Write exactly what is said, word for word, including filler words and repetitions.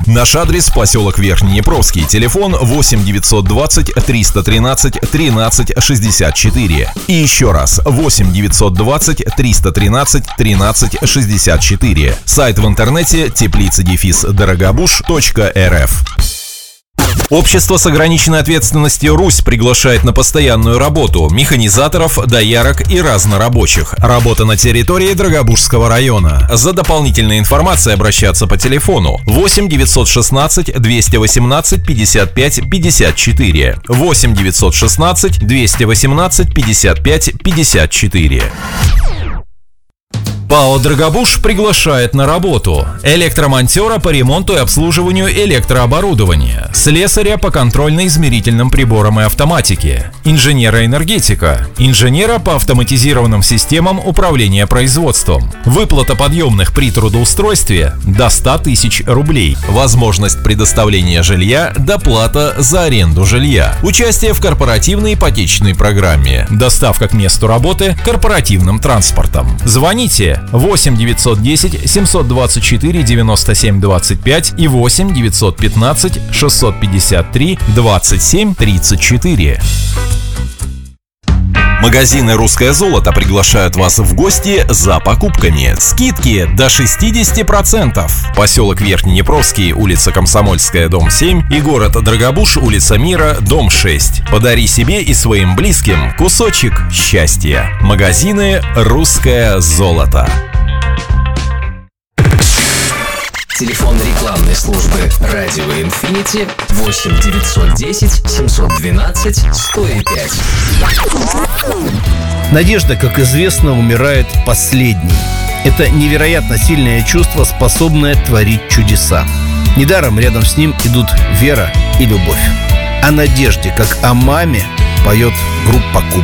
Наш адрес — поселок Верхнеднепровский. Телефон восемь девятьсот двадцать триста тринадцать тринадцать шестьдесят четыре. И еще раз восемь девятьсот двадцать триста тринадцать тринадцать шестьдесят четыре. Сайт в интернете теплица дефис дорогобуж точка эр эф. Общество с ограниченной ответственностью «Русь» приглашает на постоянную работу механизаторов, доярок и разнорабочих. Работа на территории Дорогобужского района. За дополнительной информацией обращаться по телефону восемь девятьсот шестнадцать двести восемнадцать пятьдесят пять пятьдесят четыре. восемь девятьсот шестнадцать двести восемнадцать пятьдесят пять пятьдесят четыре. ПАО «Дорогобуж» приглашает на работу электромонтера по ремонту и обслуживанию электрооборудования, слесаря по контрольно-измерительным приборам и автоматике, инженера-энергетика, инженера по автоматизированным системам управления производством. Выплата подъемных при трудоустройстве до ста тысяч рублей. Возможность предоставления жилья, доплата за аренду жилья. Участие в корпоративной ипотечной программе. Доставка к месту работы корпоративным транспортом. Звоните восемь девятьсот десять семьсот двадцать четыре девяносто семь двадцать пять и восемь девятьсот пятнадцать шестьсот пятьдесят три двадцать семь тридцать четыре. Магазины «Русское золото» приглашают вас в гости за покупками. Скидки до шестьдесят процентов. Поселок Верхнеднепровский, улица Комсомольская, дом семь, и город Дорогобуж, улица Мира, дом шесть. Подари себе и своим близким кусочек счастья. Магазины «Русское золото». Телефон рекламной службы «Радио Инфинити» восемь девятьсот десять семьсот двенадцать сто пять. Надежда, как известно, умирает последней. Это невероятно сильное чувство, способное творить чудеса. Недаром рядом с ним идут вера и любовь. О надежде, как о маме, поет группа «Куб».